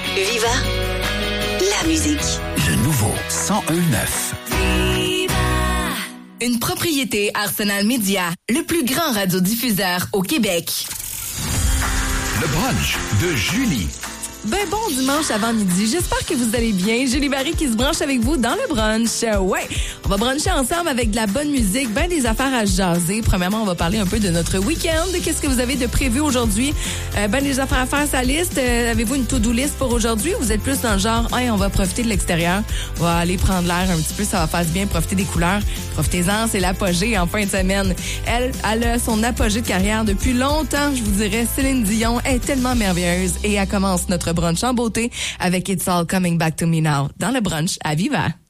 Viva la musique. Le nouveau 101.9. Une propriété Arsenal Média, le plus grand radiodiffuseur au Québec. Le brunch de Julie. Bon dimanche avant midi. J'espère que vous allez bien. Julie Barry qui se branche avec vous dans le brunch. Ouais, on va bruncher ensemble avec de la bonne musique, des affaires à jaser. Premièrement, on va parler un peu de notre week-end. Qu'est-ce que vous avez de prévu aujourd'hui? Des affaires à faire sa liste. Avez-vous une to-do list pour aujourd'hui? Vous êtes plus dans le genre, on va profiter de l'extérieur. On va aller prendre l'air un petit peu. Ça va faire du bien, profiter des couleurs. Profitez-en, c'est l'apogée en fin de semaine. Elle a son apogée de carrière depuis longtemps, je vous dirais. Céline Dion est tellement merveilleuse et elle commence notre brunch en beauté avec It's All Coming Back to Me Now dans le brunch à Viva.